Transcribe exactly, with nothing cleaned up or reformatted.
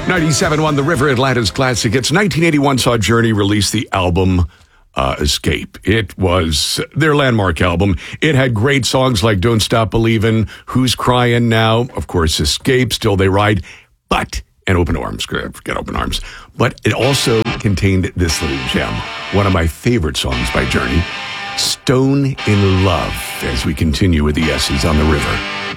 ninety-seven point one The River, Atlanta's classic. It's nineteen eighty-one saw Journey release the album uh, Escape. It was their landmark album. It had great songs like Don't Stop Believin', Who's Crying Now, of course, Escape, Still They Ride, but, and Open Arms, forget Open Arms. But it also contained this little gem, one of my favorite songs by Journey, Stone in Love, as we continue with the S's on the River.